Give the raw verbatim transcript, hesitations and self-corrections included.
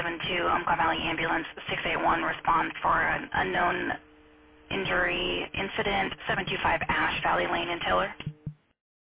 seven two, Umpqua Valley Ambulance six eight one, respond for an unknown injury incident, seven two five Ash Valley Lane in Taylor.